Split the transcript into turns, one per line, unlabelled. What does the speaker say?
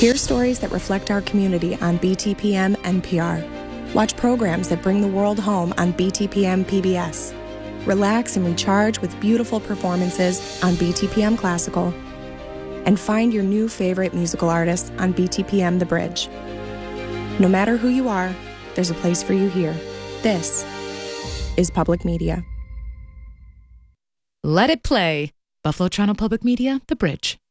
Hear stories that reflect our community on BTPM NPR. Watch programs that bring the world home on BTPM PBS. Relax and recharge with beautiful performances on BTPM Classical. And find your new favorite musical artists on BTPM The Bridge. No matter who you are, there's a place for you here. This is Public Media.
Let it play. Buffalo Toronto Public Media, The Bridge.